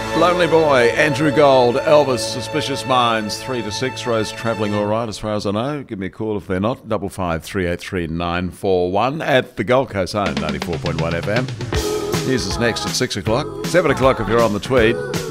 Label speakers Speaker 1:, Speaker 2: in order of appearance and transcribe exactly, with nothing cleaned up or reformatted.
Speaker 1: Lonely Boy, Andrew Gold, Elvis, Suspicious Minds, three to six. Rose travelling all right as far as I know. Give me a call if they're not. Double five three eight three nine four one at the Gold Coast Home, ninety-four point one F M. News is next at six o'clock. seven o'clock if you're on the Tweed.